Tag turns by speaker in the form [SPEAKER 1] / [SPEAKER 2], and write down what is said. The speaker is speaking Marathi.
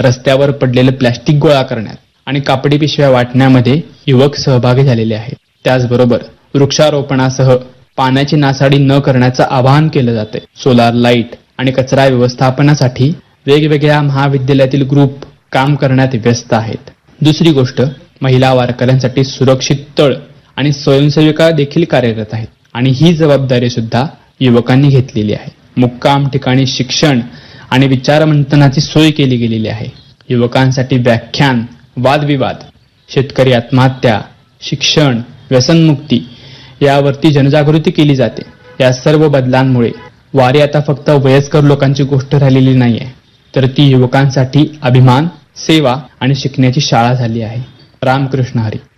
[SPEAKER 1] रस्त्यावर पडलेलं प्लॅस्टिक गोळा करण्यात आणि कापडी पिशव्या वाटण्यामध्ये युवक सहभागी झालेले आहेत. त्याचबरोबर वृक्षारोपणासह पाण्याची नासाडी न करण्याचं आवाहन केलं जाते. सोलार लाईट आणि कचरा व्यवस्थापनासाठी वेगवेगळ्या महाविद्यालयातील ग्रुप काम करण्यात व्यस्त आहेत. दुसरी गोष्ट, महिला वारकऱ्यांसाठी सुरक्षित तळ आणि स्वयंसेविका देखील कार्यरत आहेत आणि ही जबाबदारी सुद्धा युवकांनी घेतलेली आहे. मुक्काम ठिकाणी शिक्षण आणि विचारमंथनाची सोय केली गेलेली आहे. युवकांसाठी व्याख्यान, वादविवाद, शेतकरी आत्महत्या, शिक्षण, व्यसनमुक्ती यावरती जनजागृती केली जाते. या सर्व बदलांमुळे वारी आता फक्त वयस्कर लोकांची गोष्ट राहिलेली नाहीये, तर ती युवकांसाठी अभिमान, सेवा आणि शिकण्याची शाळा झाली आहे. रामकृष्ण हरी.